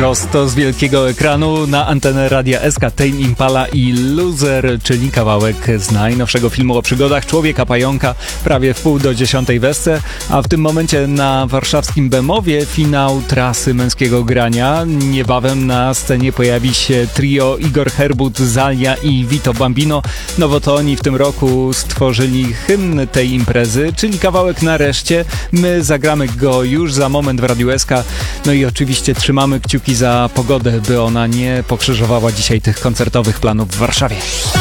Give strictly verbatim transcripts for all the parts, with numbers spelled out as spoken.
Prosto z wielkiego ekranu na antenę Radia S K Tame Impala i Loser, czyli kawałek z najnowszego filmu o przygodach Człowieka Pająka, prawie w pół do dziesiątej wesce, a w tym momencie na warszawskim Bemowie finał trasy męskiego grania. Niebawem na scenie pojawi się trio Igor Herbut, Zalia i Vito Bambino, no bo to oni w tym roku stworzyli hymn tej imprezy, czyli kawałek Nareszcie. My zagramy go już za moment w Radiu S K, no i oczywiście trzymamy kciuki za pogodę, by ona nie pokrzyżowała dzisiaj tych koncertowych planów w Warszawie.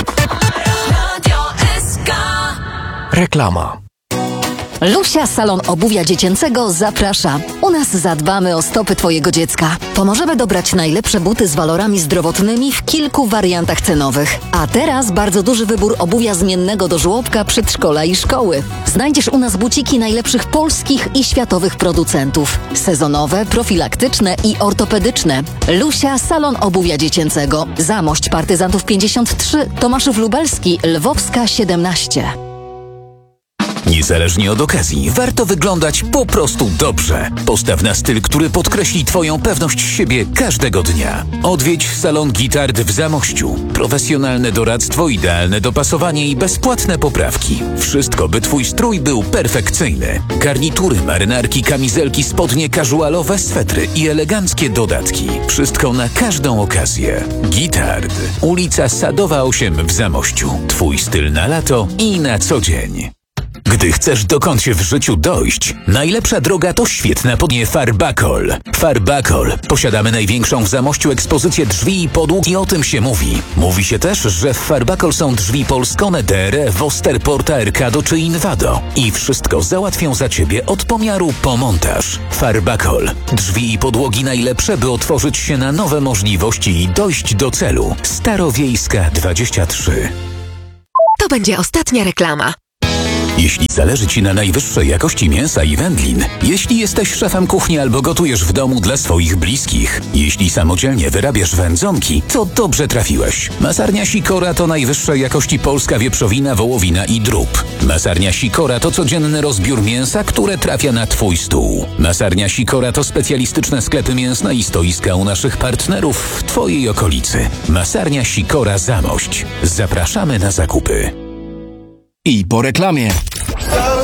Reklama. Lusia Salon Obuwia Dziecięcego zaprasza. U nas zadbamy o stopy Twojego dziecka. Pomożemy dobrać najlepsze buty z walorami zdrowotnymi w kilku wariantach cenowych. A teraz bardzo duży wybór obuwia zmiennego do żłobka, przedszkola i szkoły. Znajdziesz u nas buciki najlepszych polskich i światowych producentów. Sezonowe, profilaktyczne i ortopedyczne. Lusia Salon Obuwia Dziecięcego. Zamość Partyzantów pięćdziesiąt trzy, Tomaszów Lubelski, Lwowska siedemnaście. Niezależnie od okazji, warto wyglądać po prostu dobrze. Postaw na styl, który podkreśli Twoją pewność siebie każdego dnia. Odwiedź salon Gitard w Zamościu. Profesjonalne doradztwo, idealne dopasowanie i bezpłatne poprawki. Wszystko, by Twój strój był perfekcyjny. Garnitury, marynarki, kamizelki, spodnie casualowe, swetry i eleganckie dodatki. Wszystko na każdą okazję. Gitard. Ulica Sadowa osiem w Zamościu. Twój styl na lato i na co dzień. Gdy chcesz dokąd się w życiu dojść, najlepsza droga to świetna podnie Farbakol. Farbakol. Posiadamy największą w Zamościu ekspozycję drzwi i podłóg i o tym się mówi. Mówi się też, że w Farbakol są drzwi Polskone, D R E, Wosterporta, Erkado czy Invado. I wszystko załatwią za Ciebie od pomiaru po montaż. Farbakol. Drzwi i podłogi najlepsze, by otworzyć się na nowe możliwości i dojść do celu. Starowiejska dwadzieścia trzy. To będzie ostatnia reklama. Jeśli zależy Ci na najwyższej jakości mięsa i wędlin, jeśli jesteś szefem kuchni albo gotujesz w domu dla swoich bliskich, jeśli samodzielnie wyrabiasz wędzonki, to dobrze trafiłeś. Masarnia Sikora to najwyższej jakości polska wieprzowina, wołowina i drób. Masarnia Sikora to codzienny rozbiór mięsa, które trafia na Twój stół. Masarnia Sikora to specjalistyczne sklepy mięsne i stoiska u naszych partnerów w Twojej okolicy. Masarnia Sikora Zamość. Zapraszamy na zakupy. I po reklamie.